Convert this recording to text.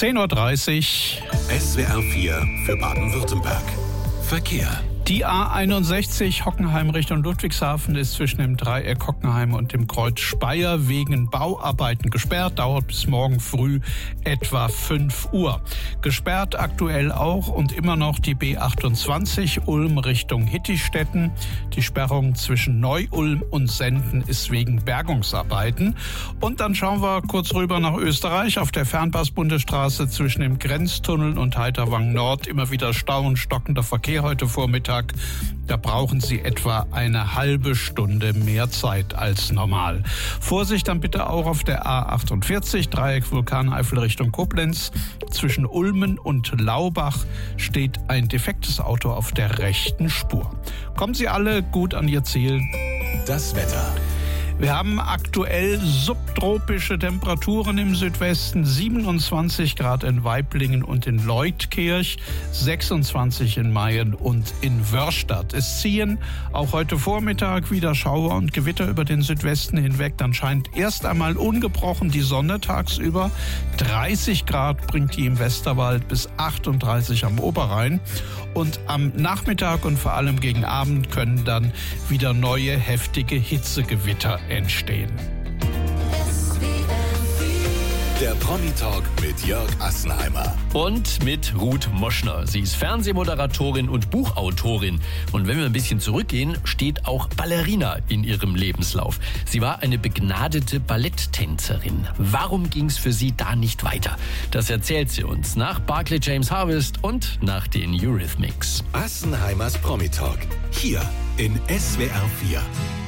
10.30 Uhr. SWR 4 für Baden-Württemberg. Verkehr. Die A61 Hockenheim Richtung Ludwigshafen ist zwischen dem Dreieck Hockenheim und dem Kreuz Speyer wegen Bauarbeiten gesperrt. Dauert bis morgen früh etwa 5 Uhr. Gesperrt aktuell auch und immer noch die B28 Ulm Richtung Hittistetten. Die Sperrung zwischen Neu-Ulm und Senden ist wegen Bergungsarbeiten. Und dann schauen wir kurz rüber nach Österreich. Auf der Fernpass-Bundesstraße zwischen dem Grenztunnel und Heiterwang Nord immer wieder Stau und stockender Verkehr heute Vormittag. Da brauchen Sie etwa eine halbe Stunde mehr Zeit als normal. Vorsicht dann bitte auch auf der A48, Dreieck Vulkaneifel Richtung Koblenz. Zwischen Ulmen und Laubach steht ein defektes Auto auf der rechten Spur. Kommen Sie alle gut an Ihr Ziel. Das Wetter. Wir haben aktuell subtropische Temperaturen im Südwesten, 27 Grad in Waiblingen und in Leutkirch, 26 in Mayen und in Wörrstadt. Es ziehen auch heute Vormittag wieder Schauer und Gewitter über den Südwesten hinweg. Dann scheint erst einmal ungebrochen die Sonne tagsüber. 30 Grad bringt die im Westerwald bis 38 am Oberrhein. Und am Nachmittag und vor allem gegen Abend können dann wieder neue heftige Hitzegewitter entstehen. Der Promi-Talk mit Jörg Assenheimer. Und mit Ruth Moschner. Sie ist Fernsehmoderatorin und Buchautorin. Und wenn wir ein bisschen zurückgehen, steht auch Ballerina in ihrem Lebenslauf. Sie war eine begnadete Balletttänzerin. Warum ging es für sie da nicht weiter? Das erzählt sie uns nach Barclay James Harvest und nach den Eurythmics. Assenheimers Promi-Talk. Hier in SWR 4.